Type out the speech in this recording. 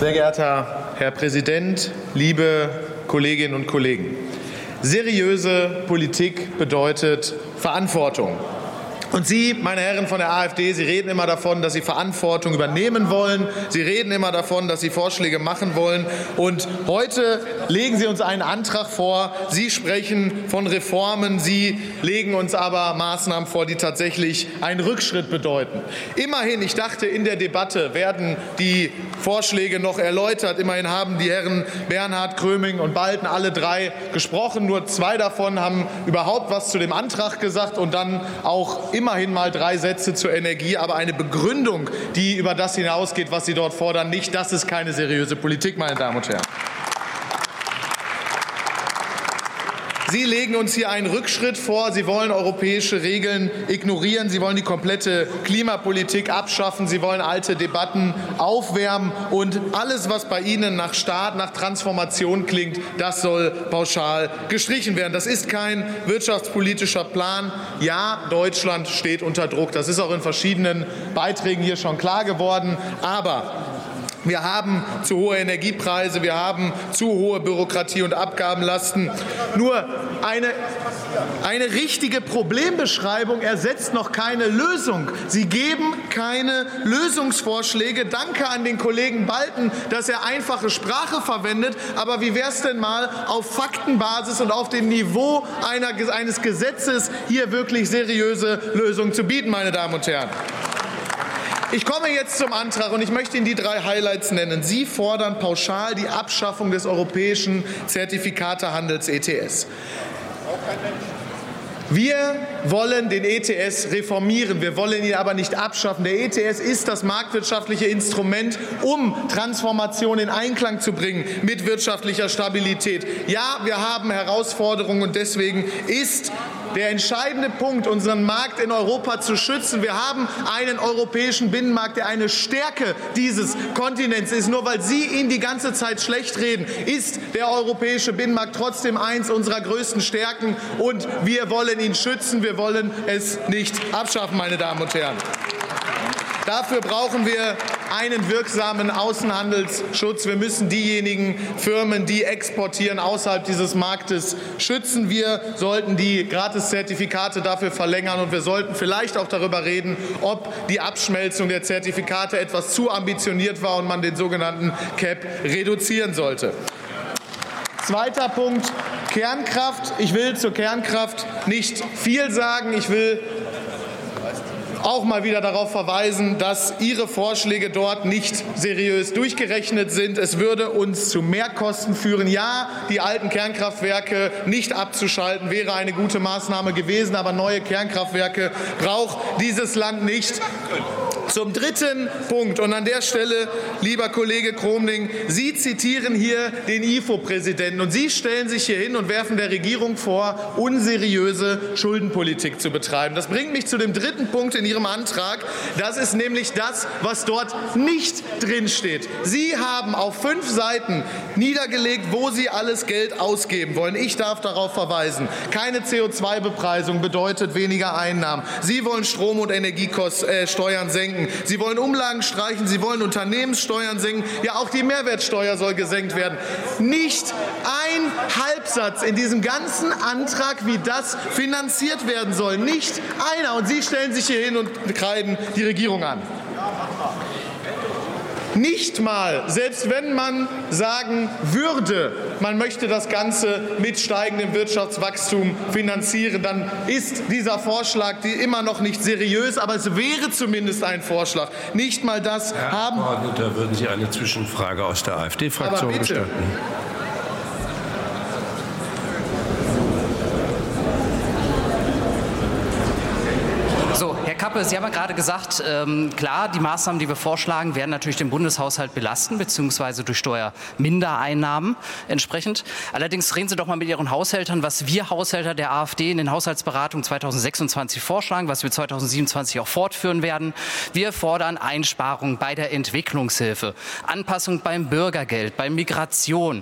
Sehr geehrter Herr Präsident, liebe Kolleginnen und Kollegen! Seriöse Politik bedeutet Verantwortung. Und Sie, meine Herren von der AfD, Sie reden immer davon, dass Sie Verantwortung übernehmen wollen. Sie reden immer davon, dass Sie Vorschläge machen wollen. Und heute legen Sie uns einen Antrag vor. Sie sprechen von Reformen. Sie legen uns aber Maßnahmen vor, die tatsächlich einen Rückschritt bedeuten. Immerhin, ich dachte, in der Debatte werden die Vorschläge noch erläutert. Immerhin haben die Herren Bernhard, Gröming und Balten alle drei gesprochen. Nur zwei davon haben überhaupt was zu dem Antrag gesagt und dann auch immerhin mal 3 Sätze zur Energie, aber eine Begründung, die über das hinausgeht, was Sie dort fordern, nicht. Das ist keine seriöse Politik, meine Damen und Herren. Sie legen uns hier einen Rückschritt vor. Sie wollen europäische Regeln ignorieren. Sie wollen die komplette Klimapolitik abschaffen. Sie wollen alte Debatten aufwärmen. Und alles, was bei Ihnen nach Staat, nach Transformation klingt, das soll pauschal gestrichen werden. Das ist kein wirtschaftspolitischer Plan. Ja, Deutschland steht unter Druck. Das ist auch in verschiedenen Beiträgen hier schon klar geworden. Aber wir haben zu hohe Energiepreise, wir haben zu hohe Bürokratie und Abgabenlasten. Nur eine richtige Problembeschreibung ersetzt noch keine Lösung. Sie geben keine Lösungsvorschläge. Danke an den Kollegen Balten, dass er einfache Sprache verwendet. Aber wie wäre es denn mal auf Faktenbasis und auf dem Niveau eines Gesetzes hier wirklich seriöse Lösungen zu bieten, meine Damen und Herren? Ich komme jetzt zum Antrag und ich möchte Ihnen die 3 Highlights nennen. Sie fordern pauschal die Abschaffung des europäischen Zertifikatehandels ETS. Wir wollen den ETS reformieren, wir wollen ihn aber nicht abschaffen. Der ETS ist das marktwirtschaftliche Instrument, um Transformation in Einklang zu bringen mit wirtschaftlicher Stabilität. Ja, wir haben Herausforderungen und deswegen ist der entscheidende Punkt, unseren Markt in Europa zu schützen. Wir haben einen europäischen Binnenmarkt, der eine Stärke dieses Kontinents ist. Nur weil Sie ihn die ganze Zeit schlecht reden, ist der europäische Binnenmarkt trotzdem eins unserer größten Stärken. Und wir wollen ihn schützen. Wir wollen es nicht abschaffen, meine Damen und Herren. Dafür brauchen wir einen wirksamen Außenhandelsschutz. Wir müssen diejenigen Firmen, die exportieren, außerhalb dieses Marktes schützen. Wir sollten die Gratiszertifikate dafür verlängern und wir sollten vielleicht auch darüber reden, ob die Abschmelzung der Zertifikate etwas zu ambitioniert war und man den sogenannten Cap reduzieren sollte. Zweiter Punkt, Kernkraft. Ich will zur Kernkraft nicht viel sagen. Ich will auch mal wieder darauf verweisen, dass Ihre Vorschläge dort nicht seriös durchgerechnet sind. Es würde uns zu Mehrkosten führen. Ja, die alten Kernkraftwerke nicht abzuschalten, wäre eine gute Maßnahme gewesen, aber neue Kernkraftwerke braucht dieses Land nicht. Zum dritten Punkt, und an der Stelle, lieber Kollege Gröming, Sie zitieren hier den IFO-Präsidenten und Sie stellen sich hier hin und werfen der Regierung vor, unseriöse Schuldenpolitik zu betreiben. Das bringt mich zu dem dritten Punkt in Ihrem Antrag. Das ist nämlich das, was dort nicht drinsteht. Sie haben auf 5 Seiten niedergelegt, wo Sie alles Geld ausgeben wollen. Ich darf darauf verweisen. Keine CO2-Bepreisung bedeutet weniger Einnahmen. Sie wollen Strom- und Energiesteuern senken. Sie wollen Umlagen streichen, Sie wollen Unternehmenssteuern senken. Ja, auch die Mehrwertsteuer soll gesenkt werden. Nicht ein Halbsatz in diesem ganzen Antrag, wie das finanziert werden soll. Nicht einer. Und Sie stellen sich hier hin und kreiden die Regierung an. Nicht mal, selbst wenn man sagen würde, man möchte das Ganze mit steigendem Wirtschaftswachstum finanzieren, dann ist dieser Vorschlag immer noch nicht seriös, aber es wäre zumindest ein Vorschlag. Nicht mal das Herr haben. Herr Abgeordneter, würden Sie eine Zwischenfrage aus der AfD-Fraktion gestatten? So, Herr Kappe, Sie haben ja gerade gesagt, klar, die Maßnahmen, die wir vorschlagen, werden natürlich den Bundeshaushalt belasten, beziehungsweise durch Steuermindereinnahmen entsprechend. Allerdings reden Sie doch mal mit Ihren Haushältern, was wir Haushälter der AfD in den Haushaltsberatungen 2026 vorschlagen, was wir 2027 auch fortführen werden. Wir fordern Einsparungen bei der Entwicklungshilfe, Anpassung beim Bürgergeld, bei Migration,